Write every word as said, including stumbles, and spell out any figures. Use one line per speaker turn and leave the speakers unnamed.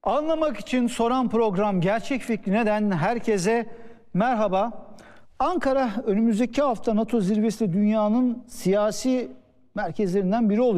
Anlamak için soran program Gerçek Fikri Neden? Herkese merhaba. Ankara önümüzdeki hafta NATO zirvesi dünyanın siyasi merkezlerinden biri olacak.